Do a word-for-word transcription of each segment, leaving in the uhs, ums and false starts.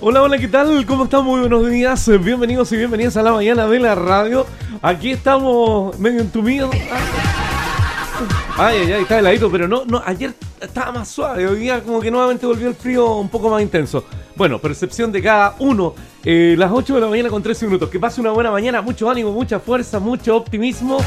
Hola, hola, ¿qué tal? ¿Cómo están? Muy buenos días. Bienvenidos y bienvenidas a la mañana de la radio. Aquí estamos medio entumidos. Ay, ay, ay, está heladito, pero no, no, ayer estaba más suave. Hoy día como que nuevamente volvió el frío un poco más intenso. Bueno, percepción de cada uno. Eh, las ocho de la mañana con trece minutos. Que pase una buena mañana, mucho ánimo, mucha fuerza, mucho optimismo.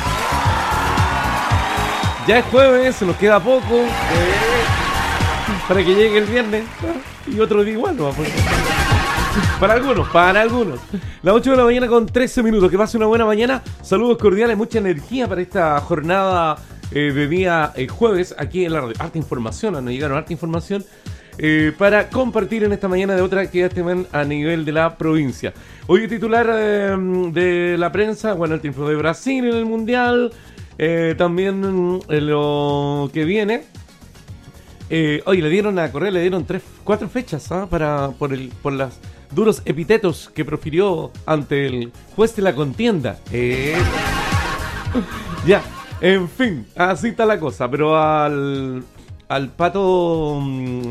Ya es jueves, se nos queda poco. Eh, para que llegue el viernes. Y otro día igual, ¿no? Para algunos, para algunos. Las ocho de la mañana con trece minutos. Que pase una buena mañana. Saludos cordiales, mucha energía para esta jornada eh, de día eh, jueves aquí en la radio. Harta información, nos llegaron harta información eh, para compartir en esta mañana de otra actividad también a nivel de la provincia. Hoy el titular eh, de la prensa, bueno, el triunfo de Brasil en el Mundial. Eh, también eh, lo que viene. Eh, hoy le dieron a Correa, le dieron tres, cuatro fechas ¿ah? para por el por los duros epítetos que profirió ante el juez de la contienda. Eh, ya, en fin, así está la cosa. Pero al al pato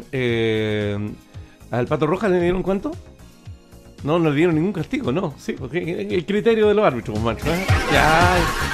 eh, al pato Rojas le dieron ¿cuánto? No, no le dieron ningún castigo, no. Sí, porque el criterio de los árbitros, macho. ¿eh? Ya,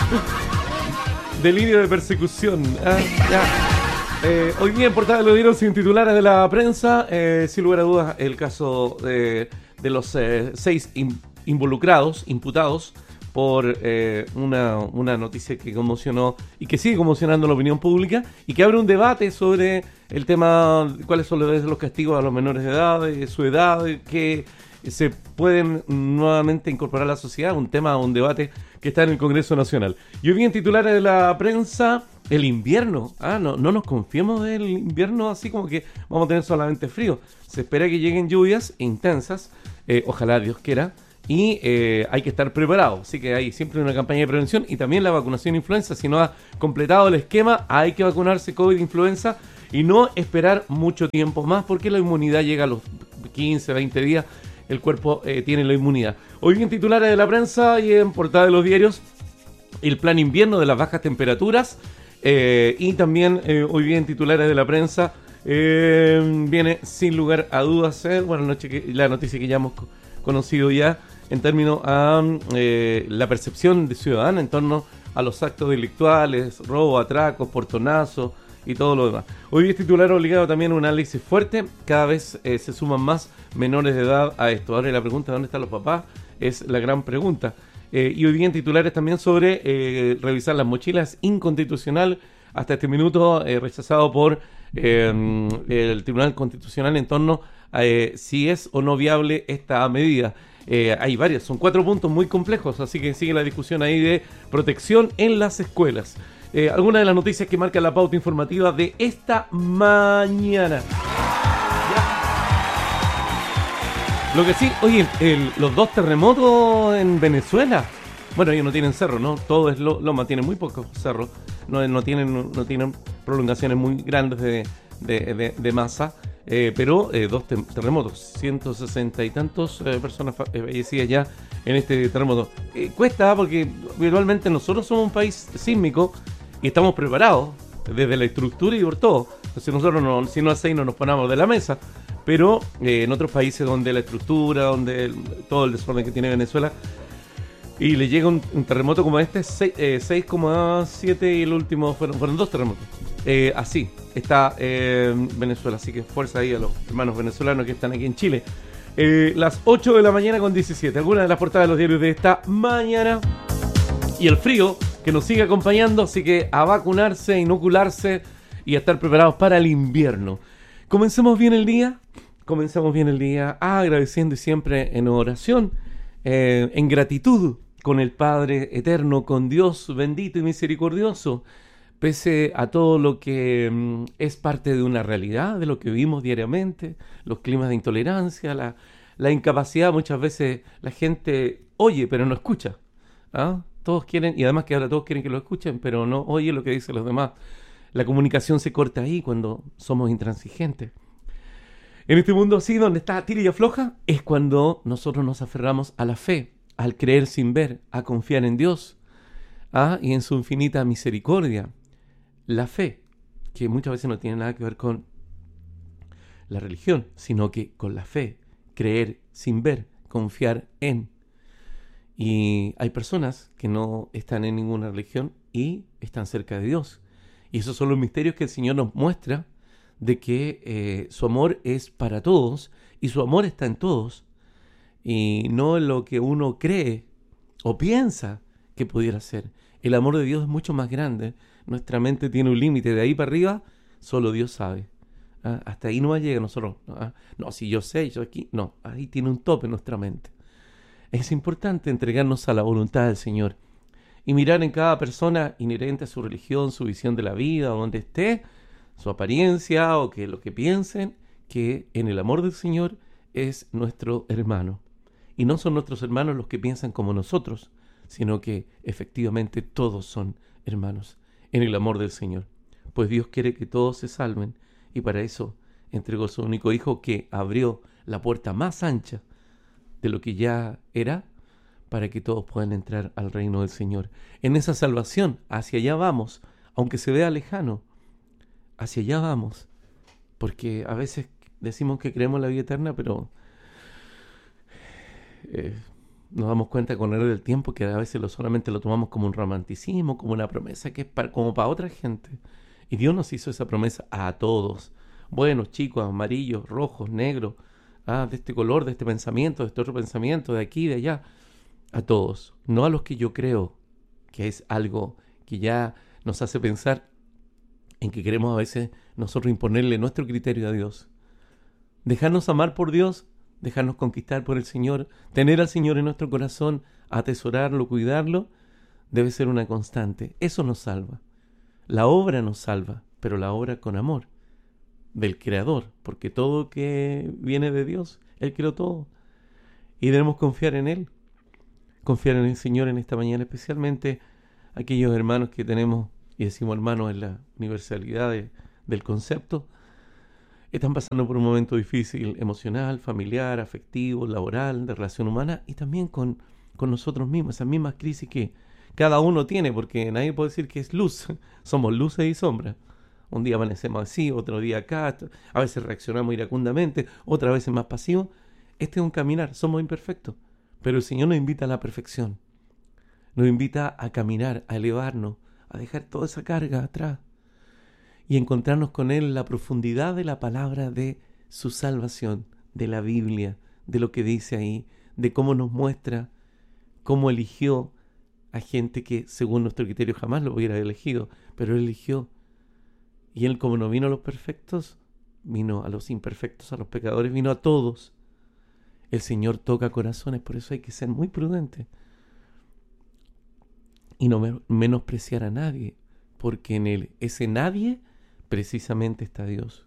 delirio de persecución. ¿eh? Ya. Eh, hoy día en portada de los diarios sin titulares de la prensa, eh, sin lugar a dudas, el caso de, de los eh, seis in, involucrados, imputados, por eh, una, una noticia que conmocionó y que sigue conmocionando la opinión pública y que abre un debate sobre el tema, cuáles son los, los castigos a los menores de edad, de su edad, que se pueden nuevamente incorporar a la sociedad, un tema, un debate que está en el Congreso Nacional. Y hoy día en titulares de la prensa, el invierno. Ah, no, no nos confiemos del invierno así como que vamos a tener solamente frío. Se espera que lleguen lluvias intensas, eh, ojalá Dios quiera, y eh, hay que estar preparados. Así que hay siempre una campaña de prevención y también la vacunación influenza. Si no ha completado el esquema, hay que vacunarse COVID influenza y no esperar mucho tiempo más porque la inmunidad llega a los quince, veinte días. El cuerpo eh, tiene la inmunidad. Hoy en titulares de la prensa y en portada de los diarios, el plan invierno de las bajas temperaturas. Eh, y también eh, hoy bien titulares de la prensa eh, viene sin lugar a dudas eh, bueno, noche que, la noticia que ya hemos co- conocido ya en términos a eh, la percepción de ciudadana en torno a los actos delictuales, robo, atracos, portonazos y todo lo demás. Hoy es titular obligado también un análisis fuerte, cada vez eh, se suman más menores de edad a esto. Ahora la pregunta, ¿dónde están los papás? Es la gran pregunta. Eh, y hoy día en titulares también sobre eh, revisar las mochilas, inconstitucional hasta este minuto, eh, rechazado por eh, el Tribunal Constitucional en torno a eh, si es o no viable esta medida. Eh, hay varias, son cuatro puntos muy complejos, así que sigue la discusión ahí de protección en las escuelas. Eh, algunas de las noticias que marcan la pauta informativa de esta mañana. Lo que sí, oye, el, los dos terremotos en Venezuela, bueno, ellos no tienen cerro, ¿no? Todo es lo, loma, tienen muy pocos cerros, no, no, tienen, no, no tienen prolongaciones muy grandes de, de, de, de masa, eh, pero eh, dos te- terremotos, ciento sesenta y tantos eh, personas fallecidas ya en este terremoto. Eh, cuesta porque virtualmente nosotros somos un país sísmico y estamos preparados desde la estructura y por todo. Entonces nosotros, no, si no hacéis, no nos ponemos de la mesa. Pero eh, en otros países donde la estructura, donde el, todo el desorden que tiene Venezuela, y le llega un, un terremoto como este, seis coma siete y el último fueron, fueron dos terremotos. Eh, así está eh, Venezuela, así que fuerza ahí a los hermanos venezolanos que están aquí en Chile. Eh, las ocho de la mañana con diecisiete, algunas de las portadas de los diarios de esta mañana. Y el frío que nos sigue acompañando, así que a vacunarse, a inocularse y a estar preparados para el invierno. Comencemos bien el día, comenzamos bien el día agradeciendo y siempre en oración, eh, en gratitud con el Padre Eterno, con Dios bendito y misericordioso, pese a todo lo que mm, es parte de una realidad, de lo que vivimos diariamente, los climas de intolerancia, la, la incapacidad, muchas veces la gente oye pero no escucha, ¿ah? Todos quieren, y además que ahora todos quieren que lo escuchen, pero no oye lo que dicen los demás. La comunicación se corta ahí cuando somos intransigentes. En este mundo así, donde está tira y afloja, es cuando nosotros nos aferramos a la fe, al creer sin ver, a confiar en Dios, ¿ah? Y en su infinita misericordia. La fe, que muchas veces no tiene nada que ver con la religión, sino que con la fe, creer sin ver, confiar en. Y hay personas que no están en ninguna religión y están cerca de Dios. Y esos son los misterios que el Señor nos muestra, de que eh, su amor es para todos y su amor está en todos, y no en lo que uno cree o piensa que pudiera ser. El amor de Dios es mucho más grande. Nuestra mente tiene un límite. De ahí para arriba, solo Dios sabe. ¿Ah? Hasta ahí no llega nosotros. ¿Ah? No, si yo sé, yo aquí. No, ahí tiene un tope nuestra mente. Es importante entregarnos a la voluntad del Señor y mirar en cada persona, inherente a su religión, su visión de la vida, donde esté, su apariencia o que lo que piensen, que en el amor del Señor es nuestro hermano. Y no son nuestros hermanos los que piensan como nosotros, sino que efectivamente todos son hermanos en el amor del Señor. Pues Dios quiere que todos se salven, y para eso entregó a su único Hijo, que abrió la puerta más ancha de lo que ya era, para que todos puedan entrar al reino del Señor. En esa salvación, hacia allá vamos, aunque se vea lejano, hacia allá vamos, porque a veces decimos que creemos en la vida eterna, pero eh, nos damos cuenta con el del tiempo que a veces lo solamente lo tomamos como un romanticismo, como una promesa que es para, como para otra gente. Y Dios nos hizo esa promesa a todos, buenos, chicos, amarillos, rojos, negros, ah, de este color, de este pensamiento, de este otro pensamiento, de aquí, de allá, a todos, no a los que yo creo, que es algo que ya nos hace pensar en que queremos a veces nosotros imponerle nuestro criterio a Dios. Dejarnos amar por Dios, dejarnos conquistar por el Señor, tener al Señor en nuestro corazón, atesorarlo, cuidarlo, debe ser una constante. Eso nos salva. La obra nos salva, pero la obra con amor del Creador, porque todo que viene de Dios, Él creó todo. Y debemos confiar en Él, confiar en el Señor en esta mañana, especialmente aquellos hermanos que tenemos, y decimos hermanos en la universalidad de, del concepto, están pasando por un momento difícil, emocional, familiar, afectivo, laboral, de relación humana, y también con, con nosotros mismos, esas mismas crisis que cada uno tiene, porque nadie puede decir que es luz, somos luces y sombras. Un día amanecemos así, otro día acá, a veces reaccionamos iracundamente, otras veces más pasivos. Este es un caminar, somos imperfectos, pero el Señor nos invita a la perfección, nos invita a caminar, a elevarnos, a dejar toda esa carga atrás y encontrarnos con Él en la profundidad de la palabra de su salvación, de la Biblia, de lo que dice ahí, de cómo nos muestra, cómo eligió a gente que según nuestro criterio jamás lo hubiera elegido, pero Él eligió. Y Él, como no vino a los perfectos, vino a los imperfectos, a los pecadores, vino a todos. El Señor toca corazones, por eso hay que ser muy prudentes y no me- menospreciar a nadie, porque en él, ese nadie, precisamente está Dios.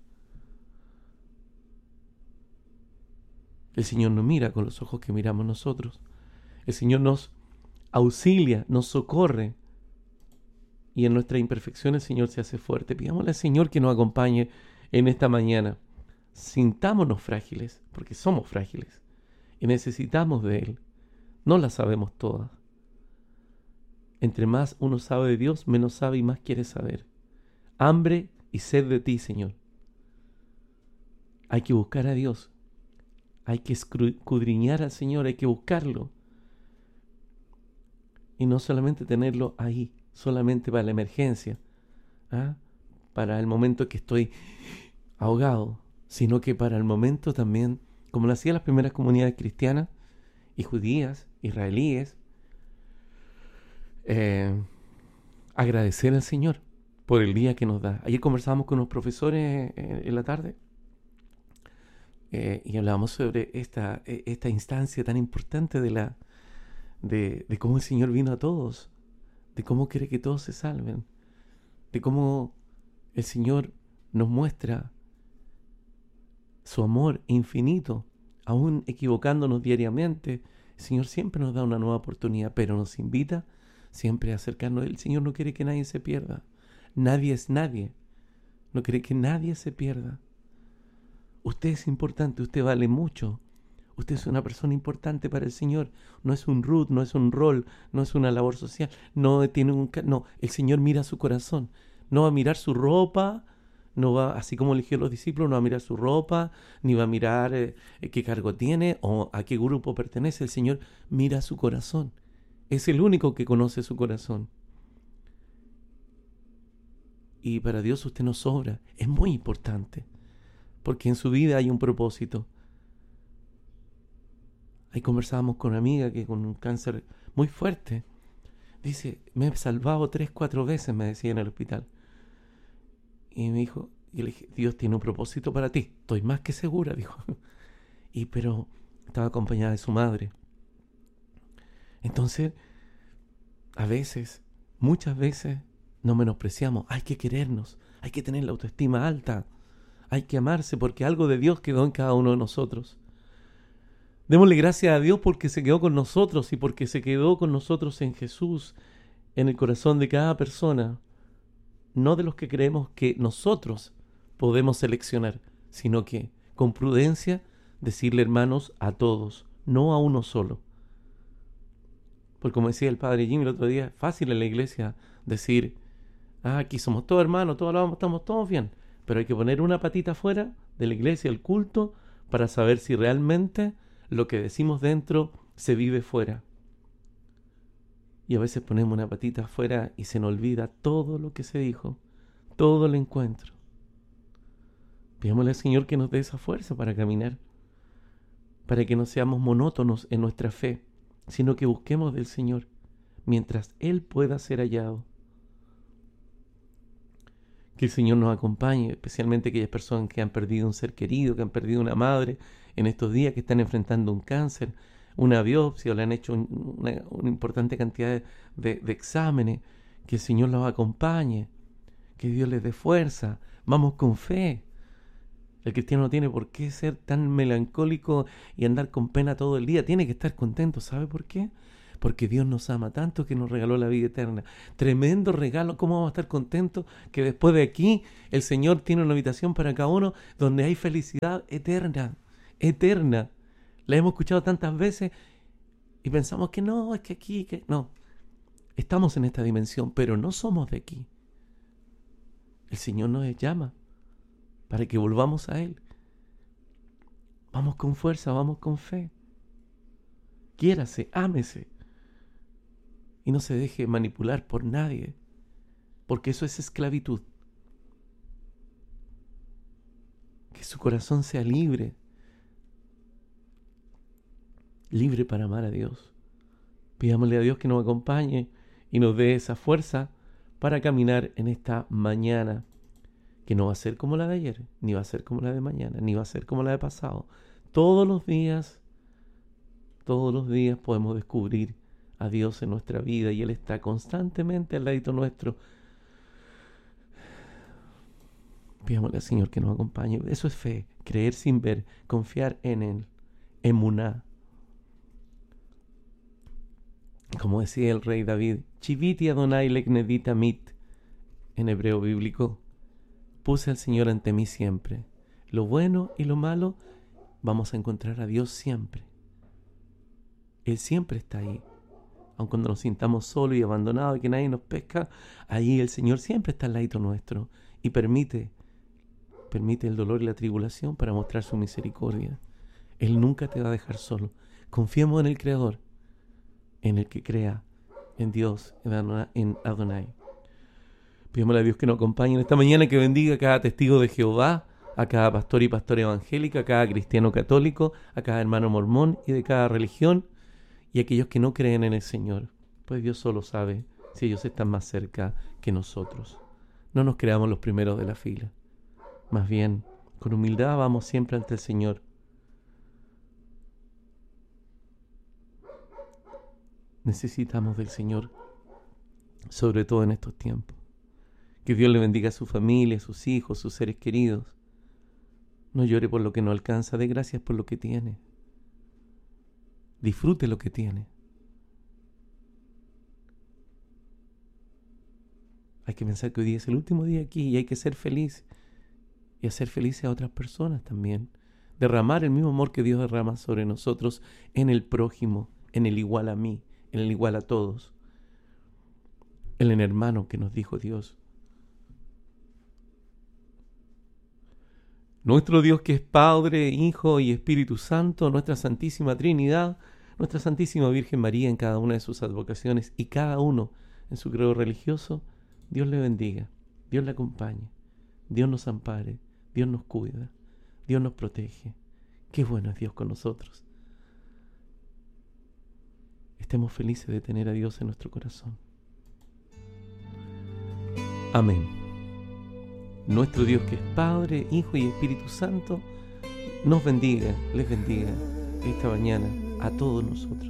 El Señor nos mira con los ojos que miramos nosotros. El Señor nos auxilia, nos socorre. Y en nuestra imperfección el Señor se hace fuerte. Pidámosle al Señor que nos acompañe en esta mañana. Sintámonos frágiles, porque somos frágiles. Y necesitamos de Él. No la sabemos todas. Entre más uno sabe de Dios, menos sabe y más quiere saber. Hambre y sed de ti, Señor. Hay que buscar a Dios. Hay que escudriñar al Señor, hay que buscarlo. Y no solamente tenerlo ahí, solamente para la emergencia, ¿ah? Para el momento que estoy ahogado, sino que para el momento también, como lo hacían las primeras comunidades cristianas y judías, israelíes, eh, agradecer al Señor por el día que nos da. Ayer conversábamos con unos profesores eh, en la tarde eh, y hablábamos sobre esta, eh, esta instancia tan importante de, la, de, de cómo el Señor vino a todos, de cómo quiere que todos se salven, de cómo el Señor nos muestra su amor infinito, aún equivocándonos diariamente. El Señor siempre nos da una nueva oportunidad, pero nos invita siempre a acercarnos. El Señor no quiere que nadie se pierda. Nadie es nadie. No quiere que nadie se pierda. Usted es importante, usted vale mucho. Usted es una persona importante para el Señor. No es un root, no es un rol, no es una labor social. No tiene un... No, el Señor mira su corazón. No va a mirar su ropa, No va, así como eligió a los discípulos, no va a mirar su ropa, ni va a mirar eh, qué cargo tiene o a qué grupo pertenece. El Señor mira su corazón. Es el único que conoce su corazón. Y para Dios usted no sobra. Es muy importante. Porque en su vida hay un propósito. Ahí conversábamos con una amiga que con un cáncer muy fuerte. Dice, me he salvado tres, cuatro veces, me decía en el hospital. Y me dijo, y le dije, Dios tiene un propósito para ti. Estoy más que segura, dijo. Y pero estaba acompañada de su madre. Entonces, a veces, muchas veces, nos menospreciamos. Hay que querernos, hay que tener la autoestima alta, hay que amarse porque algo de Dios quedó en cada uno de nosotros. Démosle gracias a Dios porque se quedó con nosotros y porque se quedó con nosotros en Jesús, en el corazón de cada persona. No de los que creemos que nosotros podemos seleccionar, sino que, con prudencia, decirle hermanos a todos, no a uno solo. Porque como decía el padre Jimmy el otro día, es fácil en la iglesia decir, ah, aquí somos todos hermanos, todos hablamos, estamos todos bien. Pero hay que poner una patita fuera de la iglesia, el culto, para saber si realmente lo que decimos dentro se vive fuera. Y a veces ponemos una patita afuera y se nos olvida todo lo que se dijo, todo el encuentro. Pidámosle al Señor que nos dé esa fuerza para caminar, para que no seamos monótonos en nuestra fe, sino que busquemos del Señor mientras Él pueda ser hallado. Que el Señor nos acompañe, especialmente aquellas personas que han perdido un ser querido, que han perdido una madre en estos días, que están enfrentando un cáncer, una biopsia o le han hecho una, una importante cantidad de, de, de exámenes. Que el Señor los acompañe, que Dios les dé fuerza. Vamos con fe. El cristiano no tiene por qué ser tan melancólico y andar con pena todo el día. Tiene que estar contento. ¿Sabe por qué? Porque Dios nos ama tanto que nos regaló la vida eterna. Tremendo regalo. ¿Cómo vamos a estar contentos que después de aquí el Señor tiene una habitación para cada uno donde hay felicidad eterna? Eterna. La hemos escuchado tantas veces y pensamos que no, es que aquí, que no. Estamos en esta dimensión, pero no somos de aquí. El Señor nos llama para que volvamos a Él. Vamos con fuerza, vamos con fe. Quiérase, ámese. Y no se deje manipular por nadie, porque eso es esclavitud. Que su corazón sea libre, libre para amar a Dios. Pidámosle a Dios que nos acompañe y nos dé esa fuerza para caminar en esta mañana, que no va a ser como la de ayer, ni va a ser como la de mañana, ni va a ser como la de pasado. Todos los días, todos los días podemos descubrir a Dios en nuestra vida y Él está constantemente al ladito nuestro. Pidámosle al Señor que nos acompañe. Eso es fe, creer sin ver, confiar en Él, emuná. Como decía el rey David, Chiviti Adonai leknedita mit, en hebreo bíblico, puse al Señor ante mí siempre. Lo bueno y lo malo, vamos a encontrar a Dios siempre. Él siempre está ahí. Aun cuando nos sintamos solos y abandonados y que nadie nos pesca, ahí el Señor siempre está al ladito nuestro y permite, permite el dolor y la tribulación para mostrar su misericordia. Él nunca te va a dejar solo. Confiemos en el Creador, en el que crea, en Dios, en Adonai. Pidémosle a Dios que nos acompañe en esta mañana, que bendiga a cada testigo de Jehová, a cada pastor y pastora evangélica, a cada cristiano católico, a cada hermano mormón y de cada religión, y a aquellos que no creen en el Señor, pues Dios solo sabe si ellos están más cerca que nosotros. No nos creamos los primeros de la fila. Más bien, con humildad vamos siempre ante el Señor. Necesitamos del Señor, sobre todo en estos tiempos. Que Dios le bendiga a su familia, a sus hijos, sus seres queridos. No llore por lo que no alcanza, dé gracias por lo que tiene. Disfrute lo que tiene. Hay que pensar que hoy día es el último día aquí y hay que ser feliz y hacer felices a otras personas también. Derramar el mismo amor que Dios derrama sobre nosotros en el prójimo, en el igual a mí, en el igual a todos. En el hermano que nos dijo Dios. Nuestro Dios que es Padre, Hijo y Espíritu Santo, nuestra Santísima Trinidad, nuestra Santísima Virgen María en cada una de sus advocaciones y cada uno en su credo religioso, Dios le bendiga, Dios le acompañe, Dios nos ampare, Dios nos cuida, Dios nos protege. Qué bueno es Dios con nosotros. Estemos felices de tener a Dios en nuestro corazón. Amén. Nuestro Dios que es Padre, Hijo y Espíritu Santo, nos bendiga, les bendiga esta mañana a todos nosotros.